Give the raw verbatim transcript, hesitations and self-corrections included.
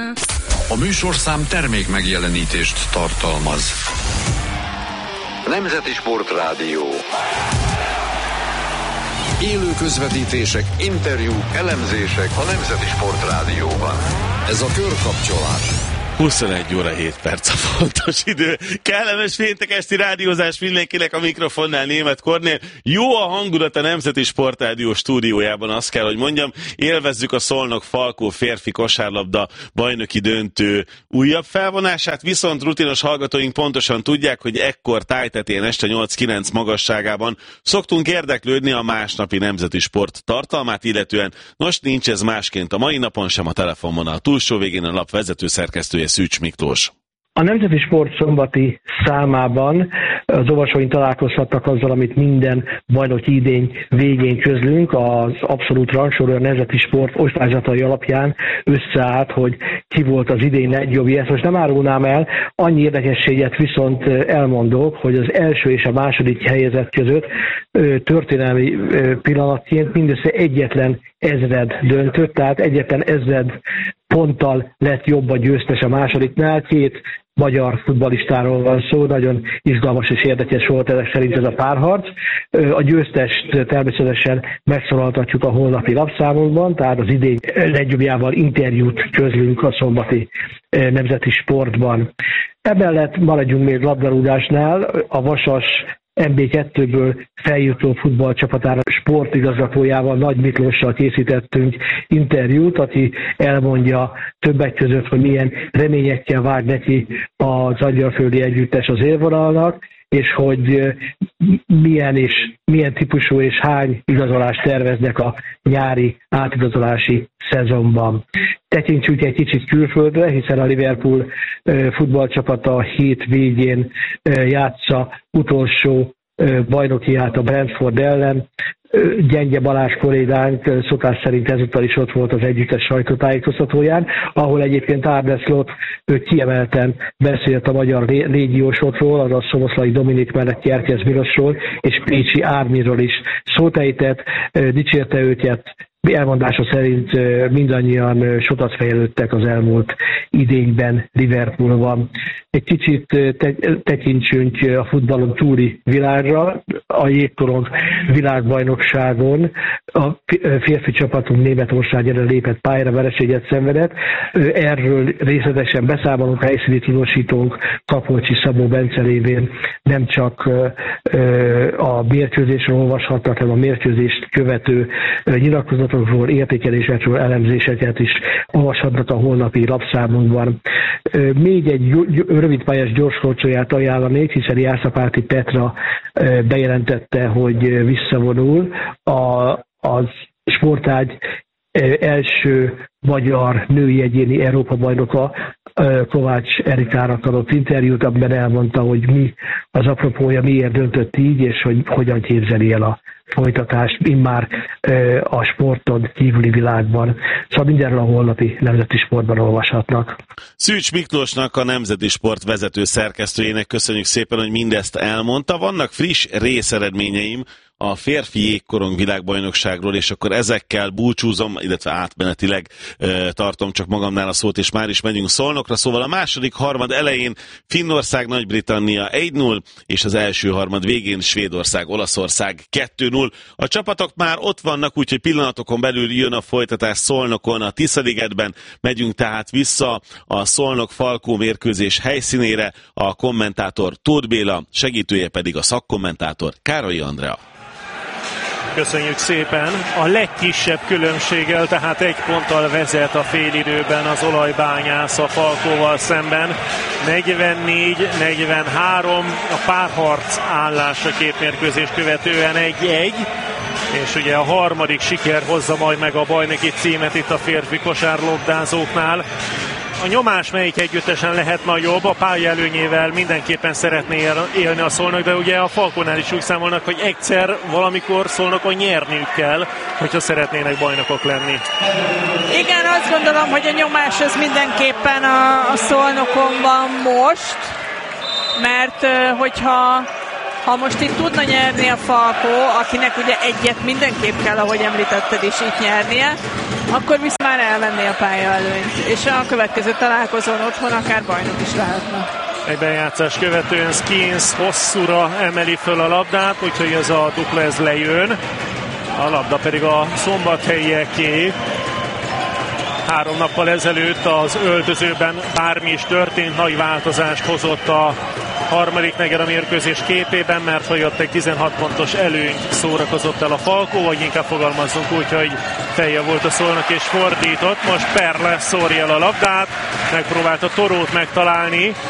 A műsorszám termék megjelenítést tartalmaz. Nemzeti Sportrádió. Élő közvetítések, interjúk, elemzések a Nemzeti Sportrádióban. Ez a körkapcsolás. huszonegy óra hét perc a fontos idő. Kellemes péntek esti rádiózás mindenkinek, a mikrofonnál Németh Kornél. Jó a hangulat a Nemzeti Sportrádió stúdiójában, azt kell, hogy mondjam. Élvezzük a Szolnok-Falkó férfi kosárlabda bajnoki döntő újabb felvonását, viszont rutinos hallgatóink pontosan tudják, hogy ekkor tájtetén este nyolc-kilenc magasságában szoktunk érdeklődni a másnapi nemzeti sport tartalmát illetően. Most nincs ez másként a mai napon sem, a telefonvonal túlsó végén a lap vezető szerkesztője Szűcs Miklós. A Nemzeti Sport szombati számában az olvasóink találkozhattak azzal, amit minden bajnoki idény végén közlünk, az abszolút rangsoroló Nemzeti Sport osztályzatai alapján összeállt, hogy ki volt az idény legjobbja. Ezt most nem árulnám el, annyi érdekességet viszont elmondok, hogy az első és a második helyezett között történelmi pillanatként mindössze egyetlen ezred döntött, tehát egyetlen ezred ponttal lett jobb a győztes a másodiknál. Két magyar futballistáról van szó, nagyon izgalmas és érdekes volt ezek szerint ez a párharc. A győztest természetesen megszólaltatjuk a holnapi lapszámunkban, tehát az idény legjobbjával interjút közlünk a szombati Nemzeti Sportban. Emellett maradjunk még labdarúgásnál, a Vasas em bé kettőből feljutó futballcsapatára sportigazgatójával, Nagy Miklóssal készítettünk interjút, aki elmondja többek között, hogy milyen reményekkel vár neki az angyalföldi együttes az élvonalnak, és hogy milyen, és, milyen típusú és hány igazolást terveznek a nyári átigazolási szezonban. Tekintsünk egy kicsit külföldre, hiszen a Liverpool futballcsapata a hét végén játsza utolsó bajnokiát a Brentford ellen. Gyenge Balázs kollégánk szokás szerint ezúttal is ott volt az együttes sajtótájékoztatóján, ahol egyébként Arne Slot kiemelten beszélt a magyar légiósokról, azaz Szoboszlai Dominik mellett Jerkez Milosról és Pécsi Ármiról is szót ejtett, dicsérte őket. Elmondása szerint mindannyian sokat fejlődtek az elmúlt idényben Liverpoolban. Egy kicsit tekintsünk a futballon túli világra. A jégkorong világbajnokságon a férfi csapatunk Németország ellen lépett pályára, vereséget szenvedett. Erről részletesen beszámolunk, helyszíni tudósítónk Kapolcsi Szabó Bence révén nem csak a mérkőzésről olvashatnak, hanem a mérkőzést követő nyilatkozatokról, értékelésekről, elemzéseket is olvashatnak a holnapi lapszámunkban. Még egy rövidpályás gyorskorcsolyát ajánlanék, hiszen Jászapáti Petra bejelentette, hogy visszavonul. A, az sportág első magyar női egyéni Európa-bajnoka Kovács Erikának adott interjút, amiben elmondta, hogy mi az apropója, miért döntött így, és hogy hogyan képzeli el a folytatást immár a sporton kívüli világban. Szóval mindenről a holnapi Nemzeti Sportban olvashatnak. Szűcs Miklósnak, a Nemzeti Sport vezető szerkesztőjének köszönjük szépen, hogy mindezt elmondta. Vannak friss részeredményeim a férfi jégkorong világbajnokságról, és akkor ezekkel búcsúzom, illetve átmenetileg e, tartom csak magamnál a szót, és már is megyünk Szolnokra. Szóval a második harmad elején Finnország, Nagy-Britannia egy null, és az első harmad végén Svédország, Olaszország kettő null. A csapatok már ott vannak, úgyhogy pillanatokon belül jön a folytatás Szolnokon, a Tiszaligetben. Megyünk tehát vissza a Szolnok-Falkó mérkőzés helyszínére, a kommentátor Tóth Béla, segítője pedig a szakkommentátor Károly Andrea. Köszönjük szépen. A legkisebb különbséggel, tehát egy ponttal vezet a félidőben az olajbányász a Falkóval szemben. negyvennégy negyvenhárom, a párharc állás a két mérkőzés követően egy egy. És ugye a harmadik siker hozza majd meg a bajnoki címet itt a férfi kosárlabdázóknál. A nyomás melyik együttesen lehet nagyobb, a pálya előnyével mindenképpen szeretné élni a Szolnok, de ugye a Falkónál is úgy számolnak, hogy egyszer valamikor Szolnokon nyerniük kell, hogyha szeretnének bajnokok lenni. Igen, azt gondolom, hogy a nyomás ez mindenképpen a, a Szolnokon van most, mert hogyha Ha most itt tudna nyerni a Falkó, akinek ugye egyet mindenképp kell, ahogy említetted is, itt nyernie, akkor viszont már elvenné a pálya előnyt, és a következő találkozón otthon akár bajnok is lehetne. Egy bejátszás követően Skins hosszúra emeli föl a labdát, úgyhogy ez a dupla ez lejön. A labda pedig a szombathelyieké. Három nappal ezelőtt az öltözőben bármi is történt, nagy változást hozott a harmadik negyed a mérkőzés képében, mert ha jött egy tizenhat pontos előnyt szórakozott el a Falkó, vagy inkább fogalmazzunk úgy, hogy feje volt a Szolnok és fordított. Most Perle szórja el a labdát, megpróbálta Torót megtalálni,